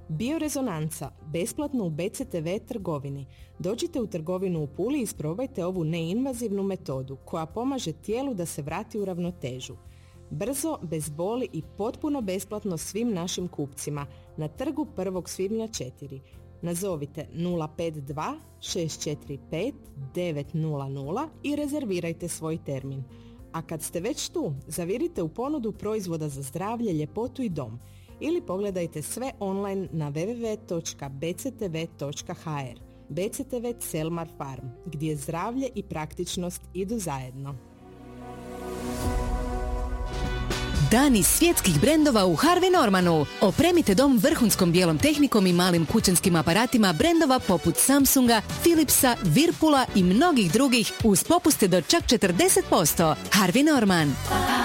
Biorezonanca, besplatno u BCTV trgovini. Dođite u trgovinu u Puli i isprobajte ovu neinvazivnu metodu koja pomaže tijelu da se vrati u ravnotežu. Brzo, bez boli i potpuno besplatno svim našim kupcima na trgu 1. svibnja 4. Nazovite 052 645 900 i rezervirajte svoj termin. A kad ste već tu, zavirite u ponudu proizvoda za zdravlje, ljepotu i dom ili pogledajte sve online na www.bctv.hr. BCTV Celmar Farm, gdje zdravlje i praktičnost idu zajedno. Dani svjetskih brendova u Harvey Normanu. Opremite dom vrhunskom bijelom tehnikom i malim kućanskim aparatima brendova poput Samsunga, Philipsa, Whirlpoola i mnogih drugih uz popuste do čak 40%. Harvey Norman.